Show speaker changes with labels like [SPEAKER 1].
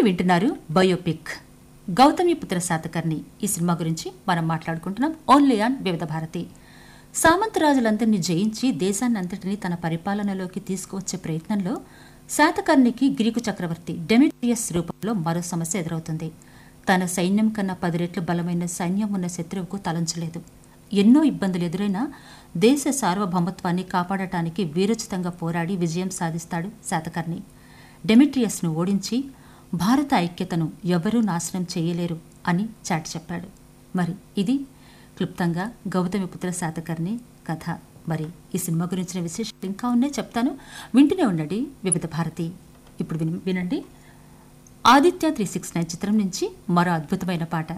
[SPEAKER 1] మీరు వింటున్నారు బయోపిక్ గౌతమిపుత్ర శాతకర్ణి. ఈ సినిమా గురించి మనం మాట్లాడుకుంటున్నాం ఓన్లీ ఆన్ వివిధ భారతి. సామంతరాజులందరినీ జయించి దేశాన్నంతటినీ తన పరిపాలనలోకి తీసుకువచ్చే ప్రయత్నంలో శాతకర్ణికి గ్రీకు చక్రవర్తి డెమిట్రియస్ రూపంలో మరో సమస్య ఎదురవుతుంది. తన సైన్యం కన్నా 10 రెట్లు బలమైన సైన్యం ఉన్న శత్రువుకు తలంచలేదు. ఎన్నో ఇబ్బందులు ఎదురైనా దేశ సార్వభౌమత్వాన్ని కాపాడటానికి వీరోచితంగా పోరాడి విజయం సాధిస్తాడు శాతకర్ణి. డెమిట్రియస్ను ఓడించి భారత ఐక్యతను ఎవరూ నాశనం చేయలేరు అని చాటి చెప్పాడు. మరి ఇది క్లుప్తంగా గౌతమిపుత్ర శాతకర్ణి కథ. మరి ఈ సినిమా గురించిన విశేషాలు ఇంకా ఉన్నాయి, చెప్తాను. వింటూనే ఉండండి వివిధ భారతి. ఇప్పుడు వినండి ఆదిత్య 369 చిత్రం నుంచి మరో అద్భుతమైన పాట.